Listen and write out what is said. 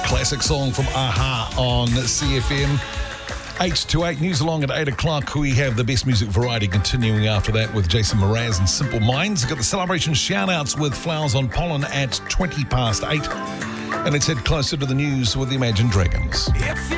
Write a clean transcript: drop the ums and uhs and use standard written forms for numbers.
Classic song from Aha on CFM. 8 to 8, news along at 8 o'clock. We have the best music variety continuing after that with Jason Mraz and Simple Minds. We've got the celebration shout-outs with Flowers on Pollen at 20 past 8. And let's head closer to the news with the Imagine Dragons. If you